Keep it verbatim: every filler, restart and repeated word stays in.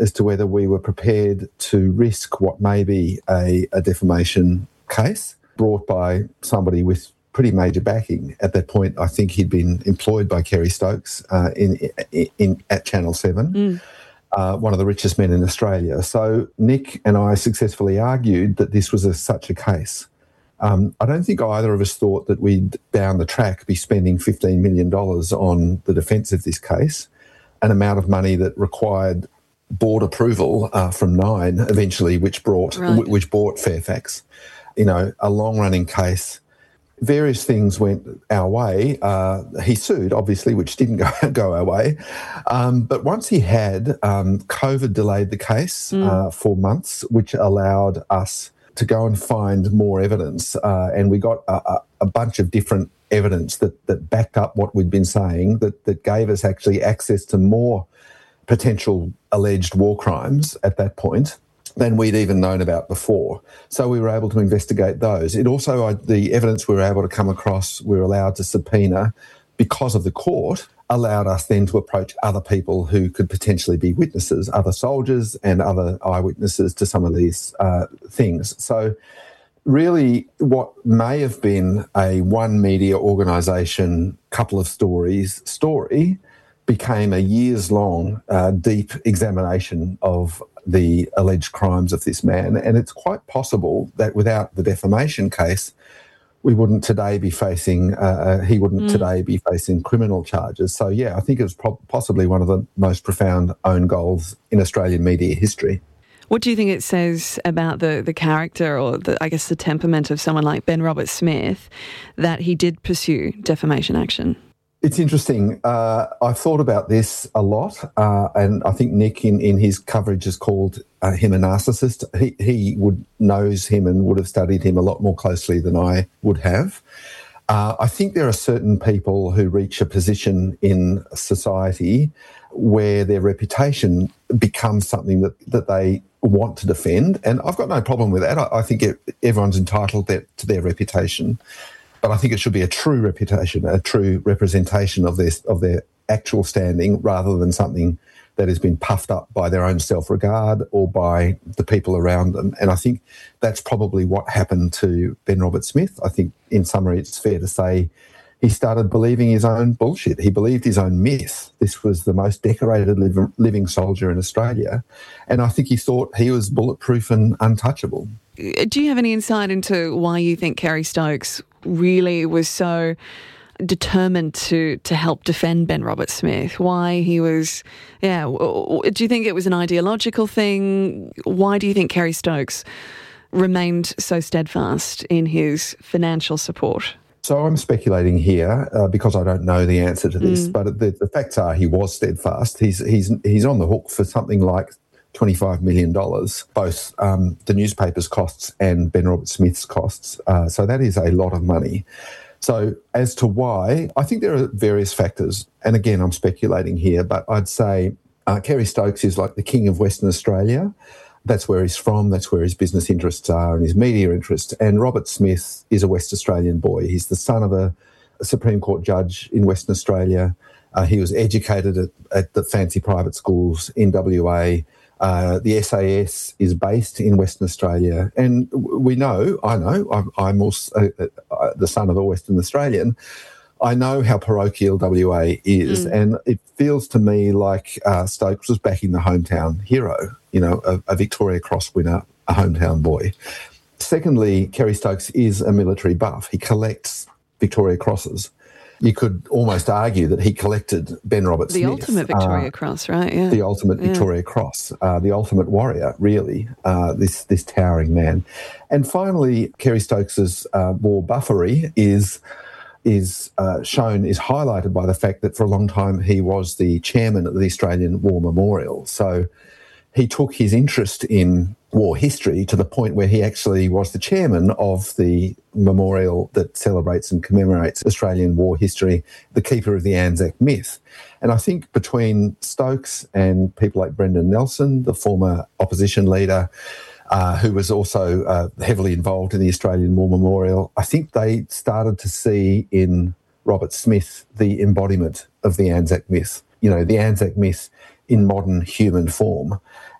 as to whether we were prepared to risk what may be a, a defamation case brought by somebody with pretty major backing. At that point, I think he'd been employed by Kerry Stokes uh, in, in, in at Channel seven, mm. uh, one of the richest men in Australia. So Nick and I successfully argued that this was a, such a case. Um, I don't think either of us thought that we'd, down the track, be spending fifteen million dollars on the defence of this case, an amount of money that required board approval uh, from Nine eventually, which brought right. w- which bought Fairfax. You know, a long-running case. Various things went our way. Uh, he sued, obviously, which didn't go, go our way. Um, but once he had, um, COVID delayed the case mm. uh, for months, which allowed us to go and find more evidence. Uh, and we got a, a, a bunch of different evidence that, that backed up what we'd been saying, that, that gave us actually access to more potential alleged war crimes at that point than we'd even known about before. So we were able to investigate those. It also, uh, the evidence we were able to come across, we were allowed to subpoena because of the court, allowed us then to approach other people who could potentially be witnesses, other soldiers and other eyewitnesses to some of these uh, things. So really what may have been a one media organisation, couple of stories story became a years-long uh, deep examination of the alleged crimes of this man. And it's quite possible that without the defamation case, we wouldn't today be facing, uh, he wouldn't mm. today be facing criminal charges. So, yeah, I think it was pro- possibly one of the most profound own goals in Australian media history. What do you think it says about the, the character or, the, I guess, the temperament of someone like Ben Roberts-Smith that he did pursue defamation action? It's interesting. Uh, I've thought about this a lot, uh, and I think Nick, in, in his coverage, has called uh, him a narcissist. He, he would knows him and would have studied him a lot more closely than I would have. Uh, I think there are certain people who reach a position in society where their reputation becomes something that, that they want to defend, and I've got no problem with that. I, I think it, everyone's entitled to, to their reputation. But I think it should be a true reputation, a true representation of their of their actual standing, rather than something that has been puffed up by their own self-regard or by the people around them. And I think that's probably what happened to Ben Roberts-Smith. I think, in summary, it's fair to say he started believing his own bullshit. He believed his own myth. This was the most decorated liv- living soldier in Australia. And I think he thought he was bulletproof and untouchable. Do you have any insight into why you think Kerry Stokes really was so determined to to help defend Ben Roberts-Smith? Why he was, yeah, do you think it was an ideological thing? Why do you think Kerry Stokes remained so steadfast in his financial support? So I'm speculating here uh, because I don't know the answer to this, mm. but the, the facts are he was steadfast. He's he's he's on the hook for something like twenty-five million dollars, both um, the newspaper's costs and Ben Roberts-Smith's costs. Uh, so that is a lot of money. So as to why, I think there are various factors. And again, I'm speculating here, but I'd say uh, Kerry Stokes is like the king of Western Australia. That's where he's from. That's where his business interests are and his media interests. And Roberts-Smith is a West Australian boy. He's the son of a, a Supreme Court judge in Western Australia. Uh, he was educated at, at the fancy private schools in W A. Uh, the S A S is based in Western Australia. And we know, I know, I'm, I'm also uh, uh, the son of a Western Australian. I know how parochial W A is, mm. and it feels to me like uh, Stokes was backing the hometown hero, you know, a, a Victoria Cross winner, a hometown boy. Secondly, Kerry Stokes is a military buff. He collects Victoria Crosses. You could almost argue that he collected Ben Roberts-Smith. The ultimate Victoria uh, Cross, right? Yeah. The ultimate yeah. Victoria Cross, uh, the ultimate warrior, really, uh, this this towering man. And finally, Kerry Stokes's uh, war buffery is is uh, shown, is highlighted by the fact that for a long time he was the chairman of the Australian War Memorial. So he took his interest in war history to the point where he actually was the chairman of the memorial that celebrates and commemorates Australian war history, the keeper of the Anzac myth. And I think between Stokes and people like Brendan Nelson, the former opposition leader, uh, who was also uh, heavily involved in the Australian War Memorial, I think they started to see in Roberts-Smith the embodiment of the Anzac myth. You know, the Anzac myth in modern human form.